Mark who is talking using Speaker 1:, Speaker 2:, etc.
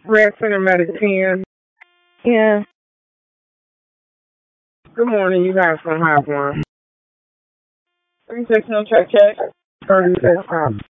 Speaker 1: Red Cinematic 10.
Speaker 2: Yeah.
Speaker 1: Good morning, you guys gonna have one. 3 6 no check check. 36